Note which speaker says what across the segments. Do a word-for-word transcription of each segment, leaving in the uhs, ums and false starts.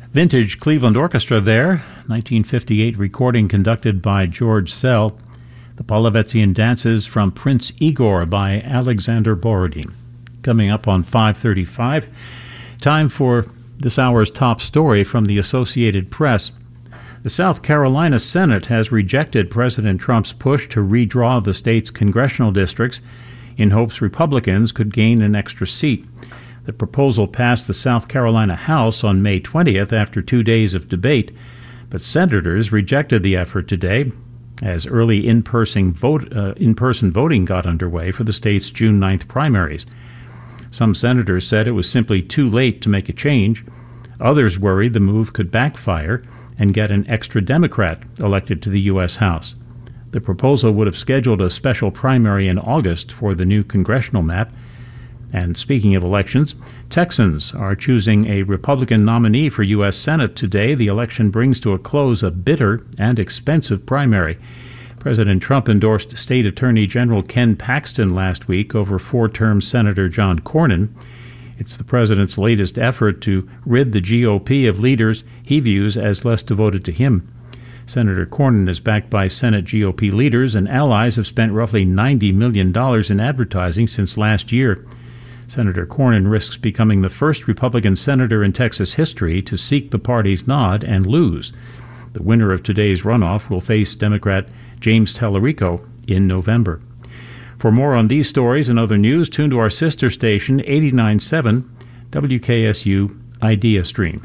Speaker 1: Vintage Cleveland Orchestra there, nineteen fifty-eight recording conducted by George Szell. The Polovetzian Dances from Prince Igor by Alexander Borodin. Coming up on five thirty-five, time for this hour's top story from the Associated Press. The South Carolina Senate has rejected President Trump's push to redraw the state's congressional districts in hopes Republicans could gain an extra seat. The proposal passed the South Carolina House on May twentieth after two days of debate, but senators rejected the effort today as early in-person vote, uh, in-person voting got underway for the state's June ninth primaries. Some senators said it was simply too late to make a change. Others worried the move could backfire and get an extra Democrat elected to the U S House. The proposal would have scheduled a special primary in August for the new congressional map. And speaking of elections, Texans are choosing a Republican nominee for U S Senate today. The election brings to a close a bitter and expensive primary. President Trump endorsed State Attorney General Ken Paxton last week over four-term Senator John Cornyn. It's the president's latest effort to rid the G O P of leaders he views as less devoted to him. Senator Cornyn is backed by Senate G O P leaders, and allies have spent roughly ninety million dollars in advertising since last year. Senator Cornyn risks becoming the first Republican senator in Texas history to seek the party's nod and lose. The winner of today's runoff will face Democrat James Tallarico in November. For more on these stories and other news, tune to our sister station, eighty-nine point seven W K S U Idea Stream.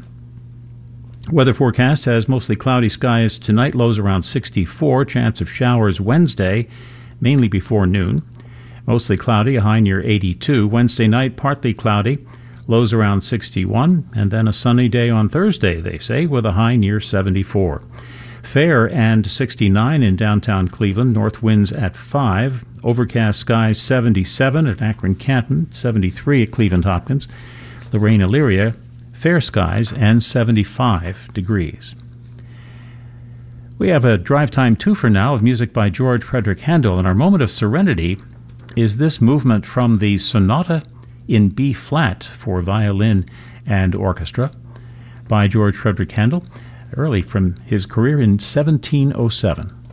Speaker 1: Weather forecast has mostly cloudy skies tonight, lows around sixty-four, chance of showers Wednesday, mainly before noon. Mostly cloudy, a high near eighty-two. Wednesday night, partly cloudy, lows around sixty-one. And then a sunny day on Thursday, they say, with a high near seventy-four. Fair and sixty-nine in downtown Cleveland, north winds at five. Overcast skies seventy-seven at Akron-Canton, seventy-three at Cleveland-Hopkins. Lorraine-Elyria, fair skies and seventy-five degrees. We have a drive time twofer now of music by George Frederick Handel, and our moment of serenity is this movement from the Sonata in B-flat for violin and orchestra by George Frederick Handel, early from his career in seventeen oh seven.